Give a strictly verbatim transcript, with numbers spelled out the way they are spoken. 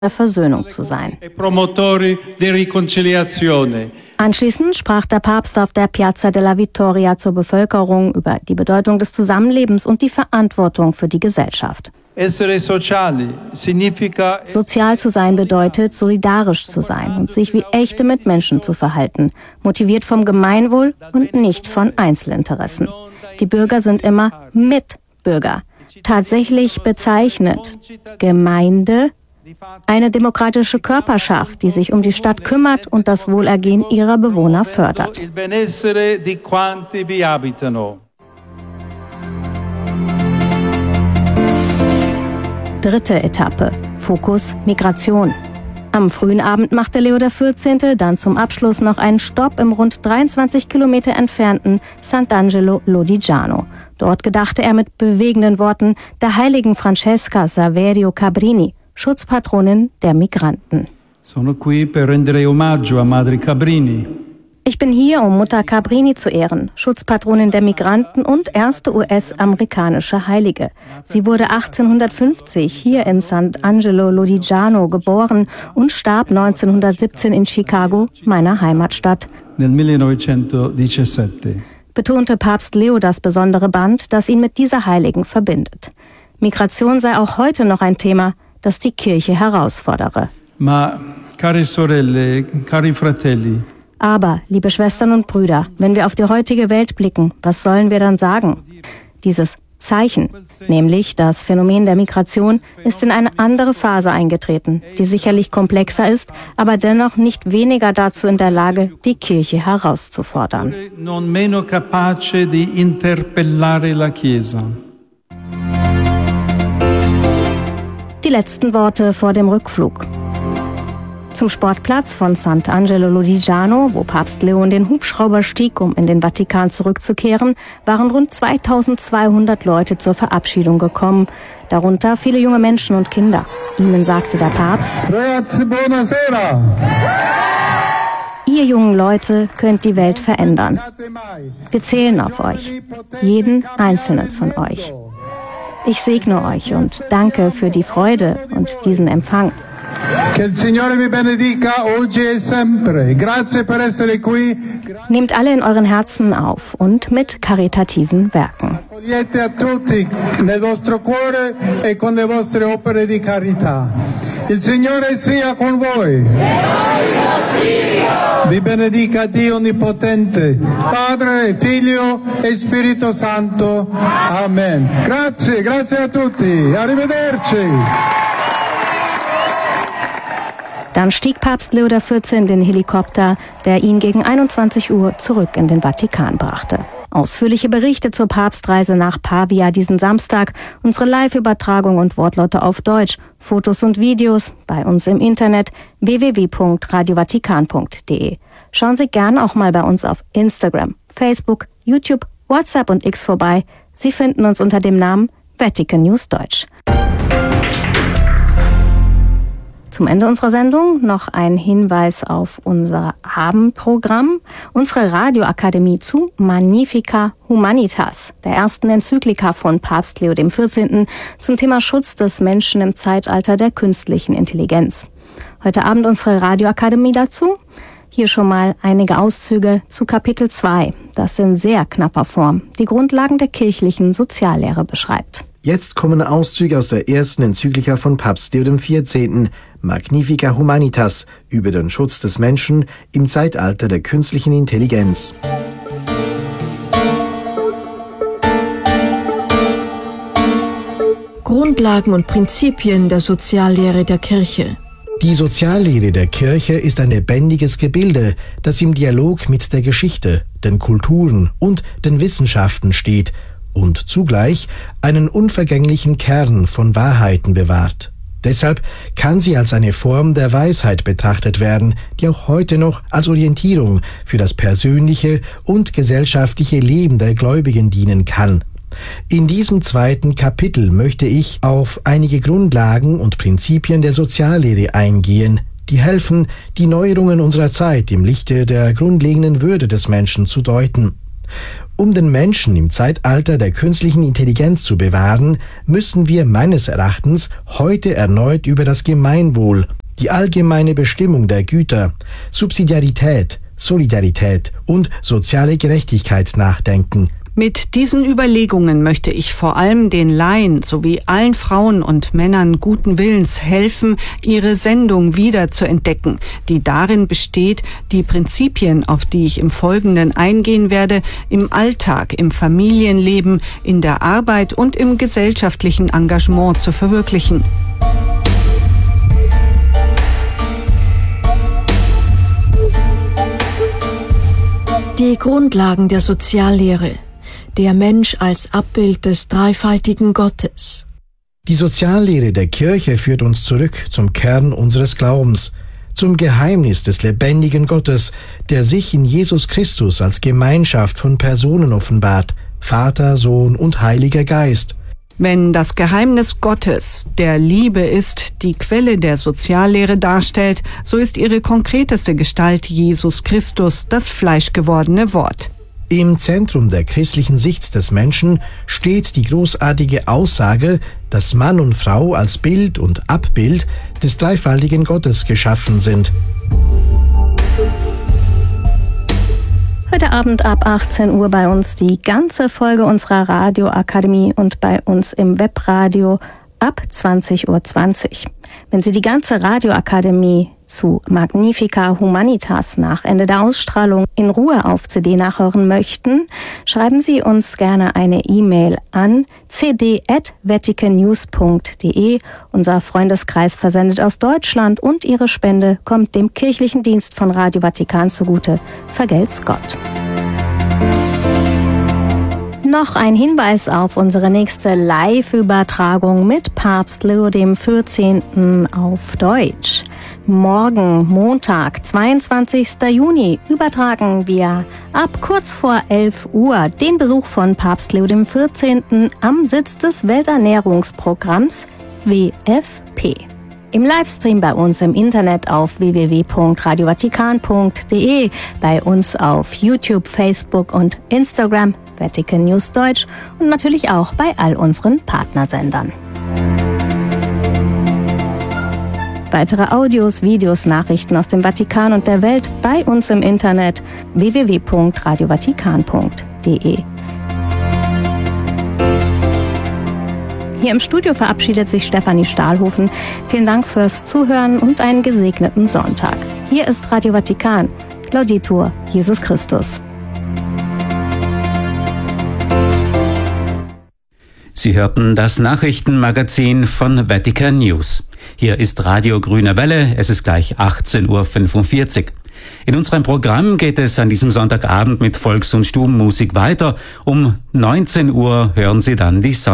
der Versöhnung zu sein. Anschließend sprach der Papst auf der Piazza della Vittoria zur Bevölkerung über die Bedeutung des Zusammenlebens und die Verantwortung für die Gesellschaft. Sozial zu sein bedeutet, solidarisch zu sein und sich wie echte Mitmenschen zu verhalten, motiviert vom Gemeinwohl und nicht von Einzelinteressen. Die Bürger sind immer Mitbürger. Tatsächlich bezeichnet Gemeinde eine demokratische Körperschaft, die sich um die Stadt kümmert und das Wohlergehen ihrer Bewohner fördert. Dritte Etappe. Fokus Migration. Am frühen Abend machte Leo der vierzehnte dann zum Abschluss noch einen Stopp im rund dreiundzwanzig Kilometer entfernten Sant'Angelo Lodigiano. Dort gedachte er mit bewegenden Worten der heiligen Francesca Saverio Cabrini, Schutzpatronin der Migranten. Sono qui per rendere omaggio a Madre Cabrini. Ich bin hier, um Mutter Cabrini zu ehren, Schutzpatronin der Migranten und erste U S-amerikanische Heilige. Sie wurde achtzehnhundertfünfzig hier in Sant'Angelo Lodigiano geboren und starb neunzehnhundertsiebzehn in Chicago, meiner Heimatstadt. Nel millenovecentodiciassette. Betonte Papst Leo das besondere Band, das ihn mit dieser Heiligen verbindet. Migration sei auch heute noch ein Thema, das die Kirche herausfordere. Ma, care sorelle, cari fratelli. Aber, liebe Schwestern und Brüder, wenn wir auf die heutige Welt blicken, was sollen wir dann sagen? Dieses Zeichen, nämlich das Phänomen der Migration, ist in eine andere Phase eingetreten, die sicherlich komplexer ist, aber dennoch nicht weniger dazu in der Lage, die Kirche herauszufordern. Non meno capace di interpellare la Chiesa. Die letzten Worte vor dem Rückflug. Zum Sportplatz von Sant'Angelo Lodigiano, wo Papst Leo in den Hubschrauber stieg, um in den Vatikan zurückzukehren, waren rund zweitausendzweihundert Leute zur Verabschiedung gekommen, darunter viele junge Menschen und Kinder. Ihnen sagte der Papst: Ragazzi, buonasera! Ihr jungen Leute könnt die Welt verändern. Wir zählen auf euch, jeden einzelnen von euch. Ich segne euch und danke für die Freude und diesen Empfang. Che il Signore vi benedica oggi e sempre. Grazie per essere qui. Nehmt alle in euren Herzen auf und mit karitativen Werken. Accogliete a tutti nel vostro cuore e con le vostre opere di carità. Il Signore sia con voi. Vi benedica Dio Onnipotente, Padre, Figlio e Spirito Santo. Amen. Grazie, grazie a tutti. Arrivederci. Dann stieg Papst Leo der vierzehnte in den Helikopter, der ihn gegen einundzwanzig Uhr zurück in den Vatikan brachte. Ausführliche Berichte zur Papstreise nach Pavia diesen Samstag, unsere Live-Übertragung und Wortlaute auf Deutsch, Fotos und Videos bei uns im Internet w w w punkt radio vatikan punkt d e. Schauen Sie gern auch mal bei uns auf Instagram, Facebook, YouTube, WhatsApp und X vorbei. Sie finden uns unter dem Namen Vatican News Deutsch. Zum Ende unserer Sendung noch ein Hinweis auf unser Abendprogramm. Unsere Radioakademie zu Magnificat Humanitas, der ersten Enzyklika von Papst Leo der vierzehnte zum Thema Schutz des Menschen im Zeitalter der künstlichen Intelligenz. Heute Abend unsere Radioakademie dazu. Hier schon mal einige Auszüge zu Kapitel zwei, das in sehr knapper Form die Grundlagen der kirchlichen Soziallehre beschreibt. Jetzt kommen Auszüge aus der ersten Enzyklika von Papst Leo der vierzehnte, Magnificat Humanitas, über den Schutz des Menschen im Zeitalter der künstlichen Intelligenz. Grundlagen und Prinzipien der Soziallehre der Kirche. Die Soziallehre der Kirche ist ein lebendiges Gebilde, das im Dialog mit der Geschichte, den Kulturen und den Wissenschaften steht und zugleich einen unvergänglichen Kern von Wahrheiten bewahrt. Deshalb kann sie als eine Form der Weisheit betrachtet werden, die auch heute noch als Orientierung für das persönliche und gesellschaftliche Leben der Gläubigen dienen kann. In diesem zweiten Kapitel möchte ich auf einige Grundlagen und Prinzipien der Soziallehre eingehen, die helfen, die Neuerungen unserer Zeit im Lichte der grundlegenden Würde des Menschen zu deuten. Um den Menschen im Zeitalter der künstlichen Intelligenz zu bewahren, müssen wir meines Erachtens heute erneut über das Gemeinwohl, die allgemeine Bestimmung der Güter, Subsidiarität, Solidarität und soziale Gerechtigkeit nachdenken. Mit diesen Überlegungen möchte ich vor allem den Laien sowie allen Frauen und Männern guten Willens helfen, ihre Sendung wieder zu entdecken, die darin besteht, die Prinzipien, auf die ich im Folgenden eingehen werde, im Alltag, im Familienleben, in der Arbeit und im gesellschaftlichen Engagement zu verwirklichen. Die Grundlagen der Soziallehre. Der Mensch als Abbild des dreifaltigen Gottes. Die Soziallehre der Kirche führt uns zurück zum Kern unseres Glaubens, zum Geheimnis des lebendigen Gottes, der sich in Jesus Christus als Gemeinschaft von Personen offenbart, Vater, Sohn und Heiliger Geist. Wenn das Geheimnis Gottes, der Liebe ist, die Quelle der Soziallehre darstellt, so ist ihre konkreteste Gestalt Jesus Christus, das fleischgewordene Wort. Im Zentrum der christlichen Sicht des Menschen steht die großartige Aussage, dass Mann und Frau als Bild und Abbild des dreifaltigen Gottes geschaffen sind. Heute Abend ab achtzehn Uhr bei uns die ganze Folge unserer Radioakademie und bei uns im Webradio ab zwanzig Uhr zwanzig. Wenn Sie die ganze Radioakademie zu Magnifica Humanitas nach Ende der Ausstrahlung in Ruhe auf C D nachhören möchten, schreiben Sie uns gerne eine E-Mail an c d at vatican news punkt d e. Unser Freundeskreis versendet aus Deutschland und Ihre Spende kommt dem kirchlichen Dienst von Radio Vatikan zugute. Vergelt's Gott. Noch ein Hinweis auf unsere nächste Live-Übertragung mit Papst Leo der vierzehnten auf Deutsch. Morgen, Montag, zweiundzwanzigsten Juni, übertragen wir ab kurz vor elf Uhr den Besuch von Papst Leo der vierzehnten am Sitz des Welternährungsprogramms W F P. Im Livestream bei uns im Internet auf w w w punkt radio vatikan punkt d e, bei uns auf YouTube, Facebook und Instagram, Vatican News Deutsch und natürlich auch bei all unseren Partnersendern. Weitere Audios, Videos, Nachrichten aus dem Vatikan und der Welt bei uns im Internet w w w punkt radio vatikan punkt d e. Hier im Studio verabschiedet sich Stefanie Stahlhofen. Vielen Dank fürs Zuhören und einen gesegneten Sonntag. Hier ist Radio Vatikan. Laudetur Jesus Christus. Sie hörten das Nachrichtenmagazin von Vatican News. Hier ist Radio Grüne Welle, es ist gleich achtzehn Uhr fünfundvierzig. In unserem Programm geht es an diesem Sonntagabend mit Volks- und Stubenmusik weiter. Um neunzehn Uhr hören Sie dann die Sonntag